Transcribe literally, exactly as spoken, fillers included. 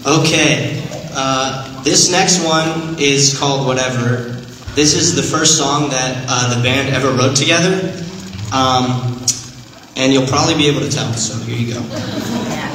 Okay, uh, this next one is called Whatever. This is the first song that uh, the band ever wrote together, um, and you'll probably be able to tell, so here you go.